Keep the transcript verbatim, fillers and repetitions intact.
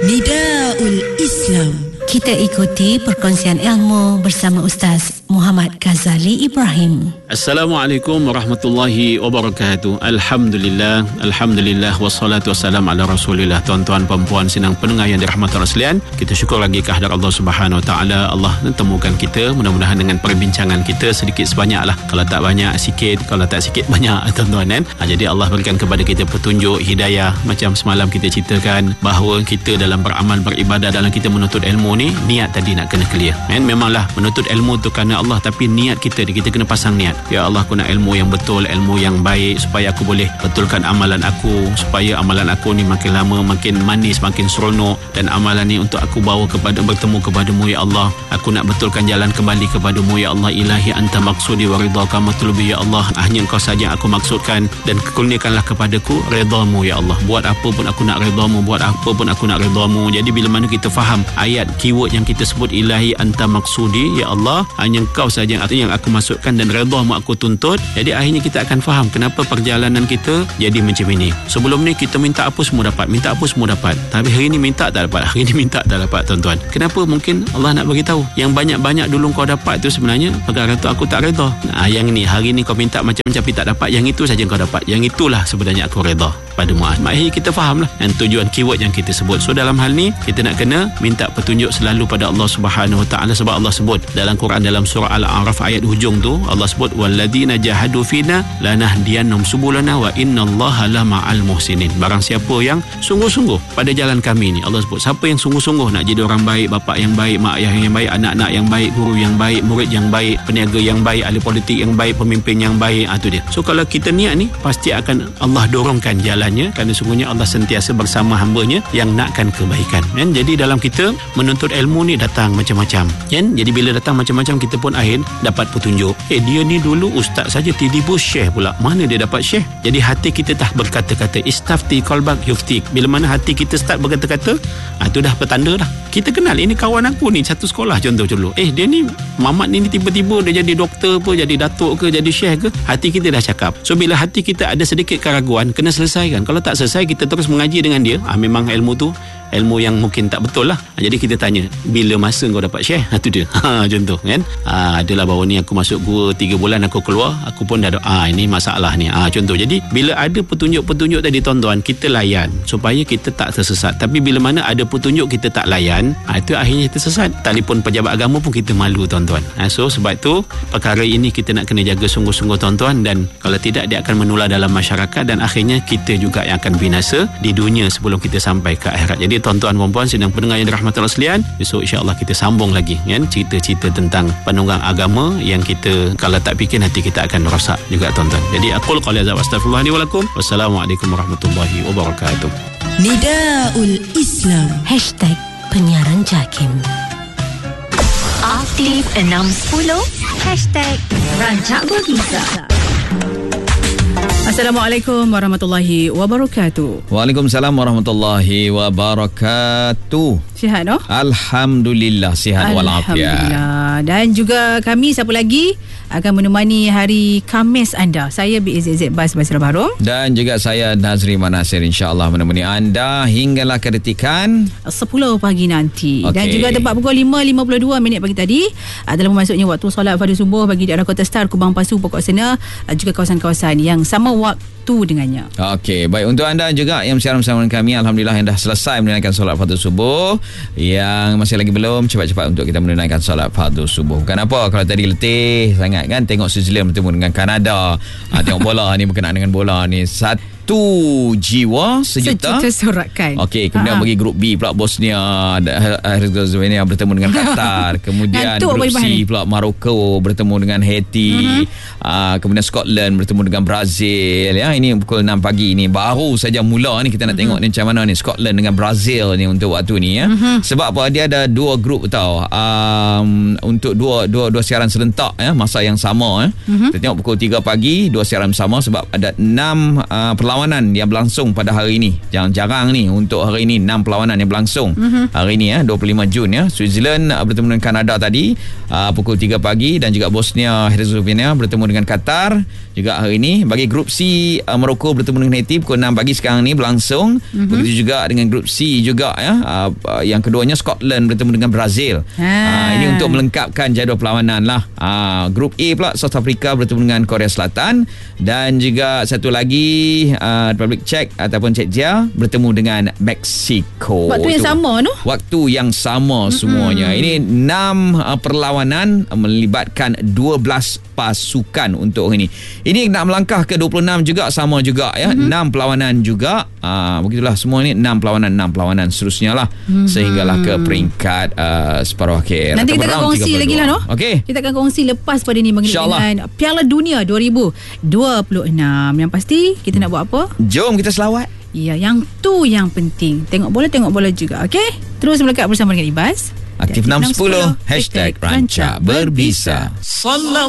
Nidaul Islam. Kita ikuti perkongsian ilmu bersama Ustaz Muhammad Ghazali Ibrahim. Assalamualaikum warahmatullahi wabarakatuh. Alhamdulillah, Alhamdulillah wassalatu wassalam ala rasulillah. Tuan-tuan, perempuan, sinang pendengar yang dirahmati Allah sekalian, kita syukur lagi kehadirat Allah Subhanahu Wa Taala. Allah temukan kita, mudah-mudahan dengan perbincangan kita sedikit sebanyak lah. Kalau tak banyak, sikit. Kalau tak sikit, banyak, tuan-tuan kan. Ha, jadi Allah berikan kepada kita petunjuk, hidayah. Macam semalam kita ceritakan bahawa kita dalam beramal, beribadah, dalam kita menuntut ilmu ni, niat tadi nak kena clear kan? Memanglah menuntut ilmu tu kerana Allah, tapi niat kita ni, kita kena pasang niat. Ya Allah, aku nak ilmu yang betul, ilmu yang baik, supaya aku boleh betulkan amalan aku, supaya amalan aku ni makin lama makin manis, makin seronok, dan amalan ni untuk aku bawa kepada bertemu kepadamu ya Allah. Aku nak betulkan jalan kembali kepadamu ya Allah. Ilahi anta maksudi wa ridhaka matlubi ya Allah. Hanya engkau saja yang aku maksudkan, dan kurniakanlah kepadaku redamu ya Allah. Buat apa pun aku nak redamu, buat apa pun aku nak redamu. Jadi bila mana kita faham ayat keyword yang kita sebut, ilahi anta maksudi ya Allah, hanya engkau saja yang aku masukkan dan redamu aku tuntut, jadi akhirnya kita akan faham kenapa perjalanan kita jadi macam ini. Sebelum ni kita minta apa semua dapat, minta apa semua dapat, tapi hari ni minta tak dapat, hari ni minta tak dapat, tuan-tuan. Kenapa? Mungkin Allah nak beritahu yang banyak-banyak dulu kau dapat tu sebenarnya perkara tu aku tak reda. Nah, yang ni hari ni kau minta macam-macam tapi tak dapat, yang itu saja kau dapat, yang itulah sebenarnya aku reda pada mu'ad. Akhirnya kita faham lah dan tujuan keyword yang kita sebut. So dalam hal ni kita nak kena minta petunjuk selalu pada Allah Subhanahu Wa Taala, sebab Allah sebut dalam Quran dalam surah Al-A'raf ayat hujung tu, Allah sebut walladzina jahadu fina lanahdiyannahum subulana wa innallaha lama'al muhsinin. Barang siapa yang sungguh-sungguh pada jalan kami ni, Allah sebut siapa yang sungguh-sungguh nak jadi orang baik, bapa yang baik, mak ayah yang baik, anak-anak yang baik, guru yang baik, murid yang baik, peniaga yang baik, ahli politik yang baik, pemimpin yang baik, ah, tu dia. So kalau kita niat ni, pasti akan Allah dorongkan jalannya, kerana sungguhnya Allah sentiasa bersama hamba-Nya yang nakkan kebaikan kan? Jadi dalam kita menuntut ilmu ni datang macam-macam kan? Jadi bila datang macam-macam, kita pun akhir dapat petunjuk. Eh, dia ni dulu ustaz saja, tiba-tiba syekh pula. Mana dia dapat syekh? Jadi hati kita dah berkata-kata, istafti qalbak yuftik. Bila mana hati kita start berkata-kata, ah, tu dah petanda dah. Kita kenal, ini kawan aku ni satu sekolah contoh dulu. Eh, dia ni Mamat ni tiba-tiba dia jadi doktor apa, jadi datuk ke, jadi syekh ke, hati kita dah cakap. So bila hati kita ada sedikit keraguan, kena selesaikan. Kalau tak selesai, kita terus mengaji dengan dia, ah, memang ilmu tu ilmu yang mungkin tak betul lah. Jadi kita tanya, bila masa kau dapat syekh? Ha, tu dia. Ha, contoh kan. Ha, adalah bahawa ni aku masuk gua tiga bulan, aku keluar, aku pun dah ada, ah, ini masalah ni. Ha, contoh. Jadi bila ada petunjuk-petunjuk tadi, tuan-tuan, kita layan supaya kita tak tersesat. Tapi bila mana ada petunjuk kita tak layan, ha, itu akhirnya kita sesat. Telefon pejabat agama pun kita malu, tuan-tuan. Ha, so sebab tu perkara ini kita nak kena jaga sungguh-sungguh, tuan-tuan, dan kalau tidak dia akan menular dalam masyarakat, dan akhirnya kita juga yang akan binasa di dunia sebelum kita sampai ke akhirat. Jadi tuan-tuan, perempuan, sedang pendengar yang dirahmati Allah sekalian, besok insya-Allah kita sambung lagi kan, cerita-cerita tentang penunggang agama yang kita kalau tak fikir hati kita akan rosak juga, tuan-tuan. Jadi aqul qali hadza wa astaghfirullah li wa lakum. Wassalamualaikum warahmatullahi wabarakatuh. Nidaul Islam. Hashtag penyiaran JAKIM. Aktif enam sepuluh Hashtag Rancak Berbisa. Assalamualaikum warahmatullahi wabarakatuh. Waalaikumsalam warahmatullahi wabarakatuh. Sihat, no? Alhamdulillah, sihat walafiat. Alhamdulillah. Dan juga kami siapa lagi akan menemani hari Khamis anda. Saya B A Z Z Bas Basra Baharom. Dan juga saya Nazri Manasir, insya-Allah menemani anda hinggalah keretikan sepuluh pagi nanti. Okay. Dan juga tepat pukul lima lima puluh dua minit pagi tadi adalah memasuknya waktu solat fardu subuh bagi daerah Kota Star, Kubang Pasu, Pokok Sena, juga kawasan-kawasan yang sama waktu dengannya. Okey, baik, untuk anda juga yang bersiaran bersama dengan kami, alhamdulillah yang dah selesai menunaikan solat fardu subuh. Yang masih lagi belum, cepat-cepat untuk kita menunaikan solat fardu subuh. Bukan apa kalau tadi letih sangat kan, tengok New Zealand bertemu dengan Kanada, ha, tengok bola ni berkenaan dengan bola ni, satu jiwa sejuta, sejuta sorakan. Okey, kemudian ha. bagi grup B pula Bosnia Herzegovina bertemu dengan Qatar, kemudian grup C pula Maroko bertemu dengan Haiti, uh-huh. uh, kemudian Scotland bertemu dengan Brazil, ya. Ini pukul enam pagi ni, baru saja mula ni, kita nak uh-huh. tengok ni macam mana ni Scotland dengan Brazil ni untuk waktu ni, ya. Uh-huh. Sebab apa, dia ada dua grup tau, um, untuk dua dua dua siaran serentak, ya, masa yang sama, ya. Uh-huh. Kita tengok pukul tiga pagi dua siaran sama, sebab ada enam uh, perlawanan perlawanan yang berlangsung pada hari ini. Jarang-jarang ni untuk hari ini enam perlawanan yang berlangsung. Mm-hmm. Hari ini ya, dua puluh lima Jun ya. Switzerland uh, bertemu dengan Kanada tadi uh, pukul tiga pagi dan juga Bosnia Herzegovina bertemu dengan Qatar juga hari ini. Bagi grup C, uh, Morocco bertemu dengan Haiti pukul enam pagi sekarang ni berlangsung. Mm-hmm. Begitu juga dengan grup C juga ya. Uh, uh, yang keduanya Scotland bertemu dengan Brazil. Ha. Uh, ini untuk melengkapkan jadual perlawanan lah. Uh, grup A pula South Africa bertemu dengan Korea Selatan dan juga satu lagi uh, Republic Czech ataupun Czechia bertemu dengan Mexico. Waktu yang sama tu. Waktu yang sama mm-hmm. semuanya. Ini enam uh, perlawanan uh, melibatkan dua belas pasukan untuk ini. Ini nak melangkah ke dua puluh enam juga sama juga ya. Mm-hmm. enam perlawanan juga. Uh, begitulah semua ni enam perlawanan enam perlawanan seterusnya lah mm-hmm. sehinggalah ke peringkat uh, separuh akhir. Nanti kita akan kongsi lagi lah no. Okay. Kita akan kongsi lepas pada ni mengenai dengan Piala Dunia dua ribu dua puluh enam. Yang pasti kita nak buat apa? Jom kita selawat. Ya, yang tu yang penting. Tengok bola, tengok bola juga. Okey? Terus melekat bersama dengan Ibas. Aktif enam sepuluh Hashtag Ranca Berbisa.